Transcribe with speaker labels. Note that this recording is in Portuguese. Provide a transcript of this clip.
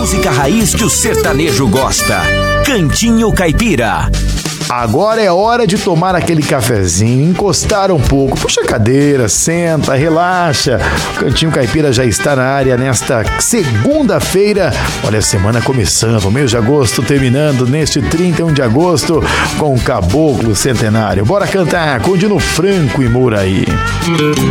Speaker 1: música raiz que o sertanejo gosta. Cantinho Caipira.
Speaker 2: Agora é hora de tomar aquele cafezinho, encostar um pouco, puxa a cadeira, senta, relaxa. O Cantinho Caipira já está na área nesta segunda-feira. Olha a semana começando, o mês de agosto terminando neste 31 de agosto com o Caboclo Centenário. Bora cantar com Dino Franco e Mouraí.